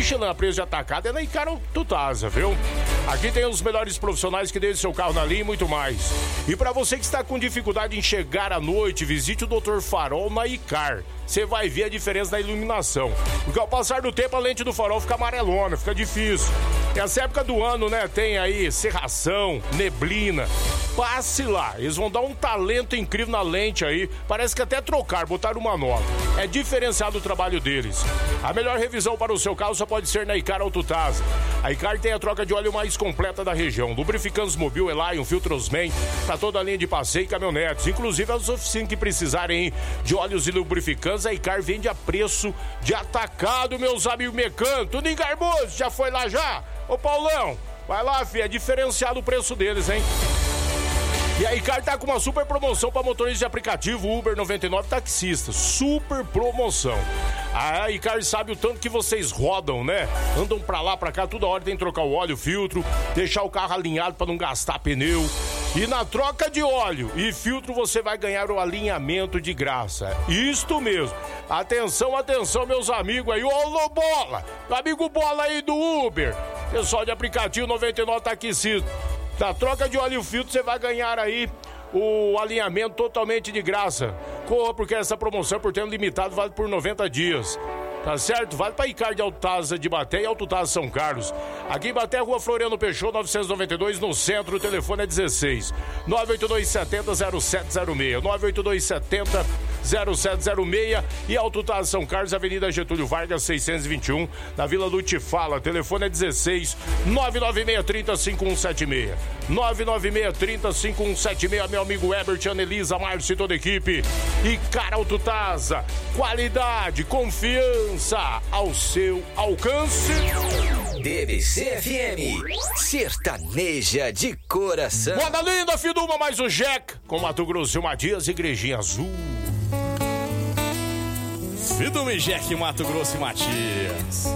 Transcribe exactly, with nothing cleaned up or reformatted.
Michelin a preço de atacado é na Icar Autotasa, viu? Aqui tem os melhores profissionais que deixam seu carro na linha e muito mais. E para você que está com dificuldade em chegar à noite, visite o doutor Farol na Icar. Você vai ver a diferença na iluminação. Porque ao passar do tempo a lente do farol fica amarelona, fica difícil. E essa época do ano, né, tem aí cerração, neblina. Passe lá, eles vão dar um talento incrível na lente aí. Parece que até trocar, botar uma nova. É diferenciado o trabalho deles. A melhor revisão para o seu carro só pode ser na Icar Autotasa. A Icar tem a troca de óleo mais completa da região. Lubrificantes Mobil, Elion, Filtrosman, para toda a linha de passeio e caminhonetes. Inclusive as oficinas que precisarem de óleos e lubrificantes, a Icar vende a preço de atacado, meus amigos mecânicos. Tudo em Garboso, já foi lá já? Ô Paulão, vai lá, filho, é diferenciado o preço deles, hein? E a Icar tá com uma super promoção para motoristas de aplicativo, Uber noventa e nove, taxistas. Super promoção. A Icar sabe o tanto que vocês rodam, né? Andam pra lá, pra cá, toda hora tem que trocar o óleo, o filtro, deixar o carro alinhado para não gastar pneu. E na troca de óleo e filtro você vai ganhar o alinhamento de graça. Isto mesmo. Atenção, atenção, meus amigos aí. Ô, Bola! Amigo Bola aí do Uber. Pessoal de aplicativo noventa e nove taxista. Da troca de óleo e filtro você vai ganhar aí o alinhamento totalmente de graça. Corra, porque essa promoção por tempo limitado vale por noventa dias. Tá certo? Vale para Icar de Autotasa de Baté e Autotasa São Carlos. Aqui em Baté, Rua Floriano Peixoto, novecentos e noventa e dois, no centro. O telefone é dezesseis nove oito dois sete zero zero sete zero seis. nove oito dois sete zero zero sete zero seis. E Autotasa São Carlos, Avenida Getúlio Vargas, seiscentos e vinte e um, na Vila Lutifala. Telefone é dezesseis nove nove seis três zero cinco um sete seis. nove nove seis três zero cinco um sete seis. Meu amigo Herbert, Anelisa, Márcio e toda a equipe. Icar Autotasa, qualidade, confiança ao seu alcance. D B C F M, sertaneja de coração. Moda linda, Fiduma, mais o Jack, com Mato Grosso e Matias, Igrejinha Azul. Fiduma e Jack, Mato Grosso e Matias.